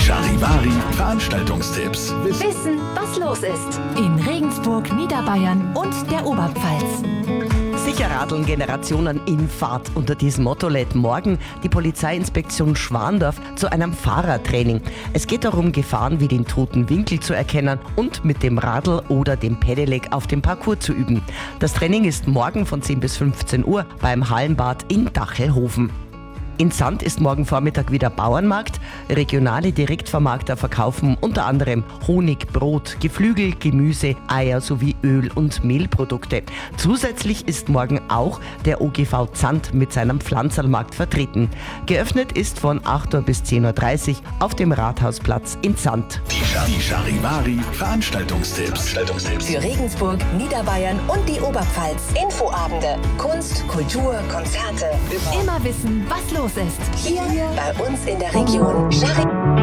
Charivari Veranstaltungstipps. Wissen, was los ist. In Regensburg, Niederbayern und der Oberpfalz. Sicher radeln Generationen in Fahrt. Unter diesem Motto lädt morgen die Polizeiinspektion Schwandorf zu einem Fahrertraining. Es geht darum, Gefahren wie den toten Winkel zu erkennen und mit dem Radl oder dem Pedelec auf dem Parcours zu üben. Das Training ist morgen von 10 bis 15 Uhr beim Hallenbad in Dachelhofen. In Sand ist morgen Vormittag wieder Bauernmarkt. Regionale Direktvermarkter verkaufen unter anderem Honig, Brot, Geflügel, Gemüse, Eier sowie Öl- und Mehlprodukte. Zusätzlich ist morgen auch der OGV Zand mit seinem Pflanzerlmarkt vertreten. Geöffnet ist von 8 Uhr bis 10.30 Uhr auf dem Rathausplatz in Zand. Die Charivari Veranstaltungstipps. Für Regensburg, Niederbayern und die Oberpfalz. Infoabende, Kunst, Kultur, Konzerte. Immer wissen, was los ist. Hier bei uns in der Region.